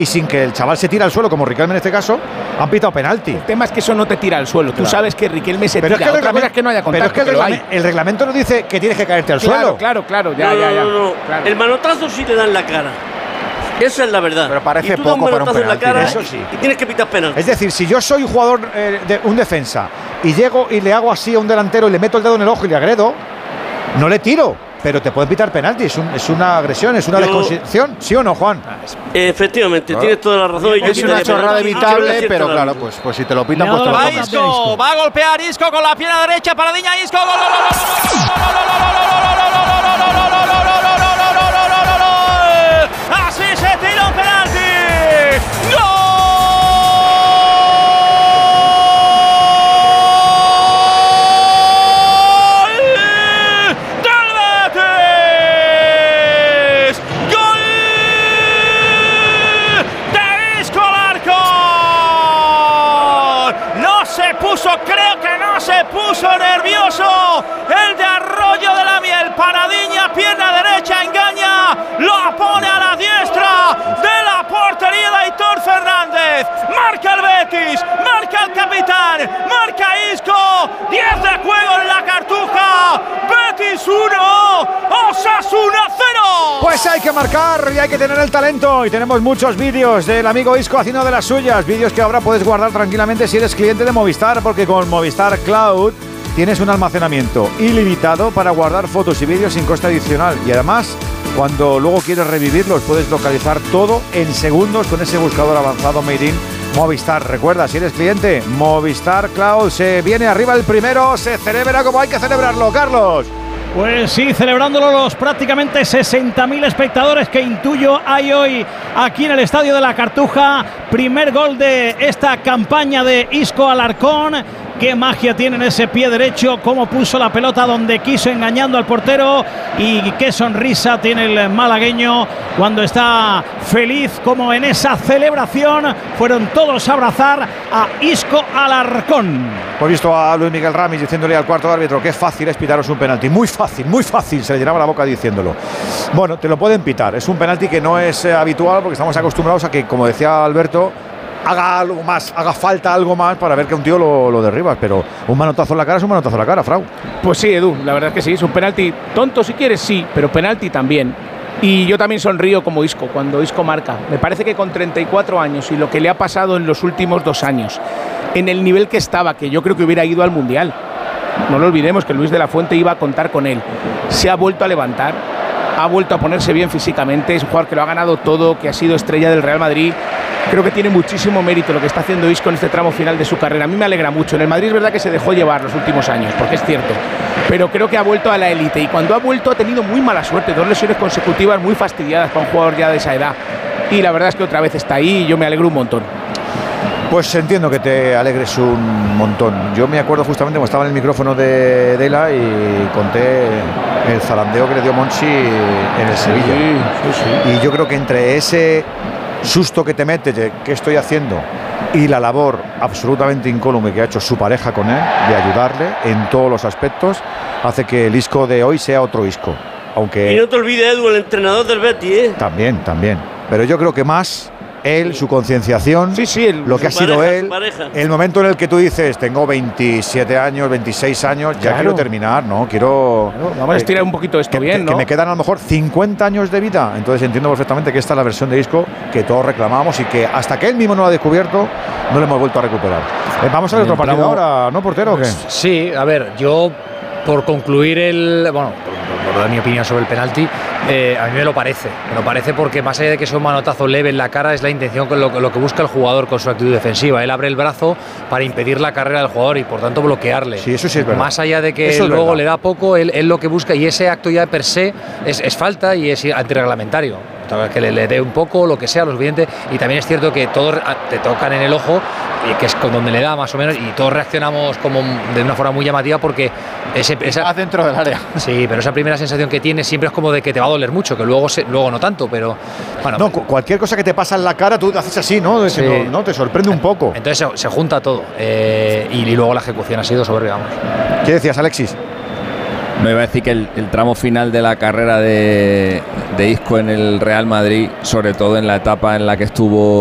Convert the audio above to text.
y sin que el chaval se tire al suelo, como Riquelme en este caso, han pitado penalti. El tema es que eso no te tira al suelo. Claro. Tú sabes que Riquelme se pero tira. Es que otra cosa es que no haya contacto. Pero es que el reglamento no dice que tienes que caerte al suelo. Claro. Ya. No. Claro. El manotazo sí le da en la cara. Esa es la verdad. Pero parece y tú poco das un para un manotazo en la penalti, cara eso sí. y tienes que pitar penalti. Es decir, si yo soy un jugador de un defensa y llego y le hago así a un delantero y le meto el dedo en el ojo y le agredo, no le tiro. Pero te pueden pitar penalti, es una agresión, es una desconsideración, ¿sí o no, Juan? Efectivamente, tienes toda la razón. Es una chorrada evitable, pero claro, pues si te lo pitan, pues te lo va Isco, va a golpear Isco con la pierna derecha, Paradiña, Isco, así se tira un penalti. ¡Gol! Creo que no se puso nervioso el de Arroyo de la Miel. Paradiña, pierna derecha, engaña, lo pone a la diestra de la portería de Aitor Fernández. Marca el Betis, marca el capitán, marca Isco. 10 de juego en la Cartuja. Betis 1, Osasuna 0. Pues hay que marcar y hay que tener el talento. Y tenemos muchos vídeos del amigo Isco haciendo de las suyas. Vídeos que ahora puedes guardar tranquilamente si eres cliente de Movistar, porque con Movistar Cloud tienes un almacenamiento ilimitado para guardar fotos y vídeos sin coste adicional. Y además, cuando luego quieres revivirlos, puedes localizar todo en segundos con ese buscador avanzado Made in Movistar. Recuerda, si eres cliente, Movistar Cloud. Se viene arriba el primero, se celebra como hay que celebrarlo, Carlos. Pues sí, celebrándolo los prácticamente 60.000 espectadores que intuyo hay hoy aquí en el Estadio de la Cartuja. Primer gol de esta campaña de Isco Alarcón. Qué magia tiene en ese pie derecho, cómo puso la pelota donde quiso, engañando al portero, y qué sonrisa tiene el malagueño cuando está feliz, como en esa celebración fueron todos a abrazar a Isco Alarcón. Hemos visto a Luis Miguel Ramis diciéndole al cuarto árbitro: qué fácil es pitaros un penalti, muy fácil, se le llenaba la boca diciéndolo. Bueno, te lo pueden pitar, es un penalti que no es habitual, porque estamos acostumbrados a que, como decía Alberto, haga algo más, haga falta algo más para ver que un tío lo derribas, pero un manotazo en la cara es un manotazo en la cara, Frau. Pues sí, Edu, la verdad es que sí, es un penalti tonto si quieres, sí, pero penalti también. Y yo también sonrío como Isco, cuando Isco marca. Me parece que con 34 años y lo que le ha pasado en los últimos 2 años, en el nivel que estaba, que yo creo que hubiera ido al Mundial. No lo olvidemos que Luis de la Fuente iba a contar con él. Se ha vuelto a levantar, ha vuelto a ponerse bien físicamente, es un jugador que lo ha ganado todo, que ha sido estrella del Real Madrid. Creo que tiene muchísimo mérito lo que está haciendo Isco en este tramo final de su carrera. A mí me alegra mucho. En el Madrid es verdad que se dejó llevar los últimos años, porque es cierto, pero creo que ha vuelto a la élite, y cuando ha vuelto ha tenido muy mala suerte, 2 lesiones consecutivas muy fastidiadas para un jugador ya de esa edad, y la verdad es que otra vez está ahí y yo me alegro un montón. Pues entiendo que te alegres un montón. Yo me acuerdo justamente cuando estaba en el micrófono de Dela y conté el zarandeo que le dio Monchi en el Sevilla. Sí. Y yo creo que entre ese susto que te metes de qué estoy haciendo y la labor absolutamente incólume que ha hecho su pareja con él, de ayudarle en todos los aspectos, hace que el Isco de hoy sea otro Isco. Aunque y no te olvides, Edu, el entrenador del Betis, ¿eh? También. Pero yo creo que más él, su concienciación, lo que ha sido él, el momento en el que tú dices, tengo 27 años, 26 años, ya quiero terminar, ¿no? Quiero... Claro, vamos a estirar un poquito esto bien, ¿no? Que me quedan a lo mejor 50 años de vida. Entonces entiendo perfectamente que esta es la versión de Isco que todos reclamamos y que hasta que él mismo no lo ha descubierto, no lo hemos vuelto a recuperar. Vamos a ver otro partido ahora, ¿no, portero? Pues, ¿o qué? Sí, a ver, yo por concluir por dar mi opinión sobre el penalti, a mí me lo parece porque más allá de que sea un manotazo leve en la cara, es la intención con lo que busca el jugador con su actitud defensiva. Él abre el brazo para impedir la carrera del jugador y por tanto bloquearle. Sí, eso sí es verdad. Más allá de que luego le da poco, él lo que busca, y ese acto ya per se es falta y es antirreglamentario. Que le dé un poco, lo que sea, lo suficiente. Y también es cierto que todos te tocan en el ojo, y que es con donde le da más o menos, y todos reaccionamos como de una forma muy llamativa porque esa dentro del área. Sí, pero esa primera sensación que tienes siempre es como de que te va a doler mucho, que luego no tanto, pero bueno. No, cualquier cosa que te pasa en la cara tú haces así, ¿no? Sí. No, te sorprende un poco. Entonces se junta todo, y luego la ejecución ha sido soberbia, vamos. ¿Qué decías, Alexis? No, iba a decir que el tramo final de la carrera de Isco en el Real Madrid, sobre todo en la etapa en la que estuvo